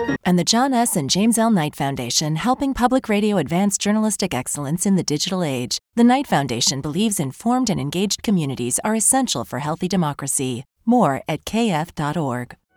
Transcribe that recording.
And the John S. and James L. Knight Foundation, helping public radio advance journalistic excellence in the digital age. The Knight Foundation believes informed and engaged communities are essential for healthy democracy. More at kf.org.